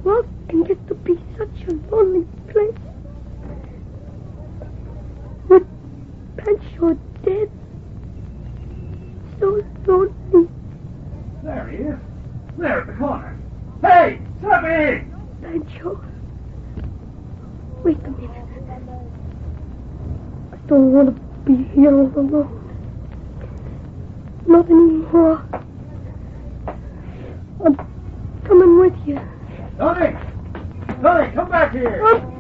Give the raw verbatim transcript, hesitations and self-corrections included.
world can get to be such a lonely place. With Pancho dead. So lonely. There he is. There at the corner. Hey, Tuppy! Pancho. Wait a minute. I don't want to be here all alone. Not anymore. I'm coming with you. Tony! Tony, come back here! I'm